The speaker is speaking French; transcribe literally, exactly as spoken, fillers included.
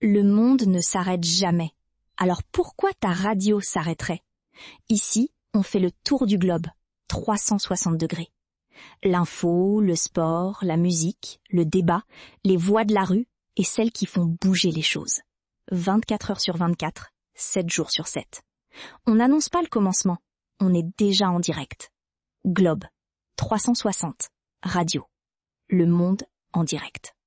Le monde ne s'arrête jamais. Alors pourquoi ta radio s'arrêterait? Ici, on fait le tour du globe, trois cent soixante degrés. L'info, le sport, la musique, le débat, les voix de la rue et celles qui font bouger les choses. vingt-quatre heures sur vingt-quatre, sept jours sur sept. On n'annonce pas le commencement, on est déjà en direct. Globe, trois cent soixante, radio. Le monde en direct.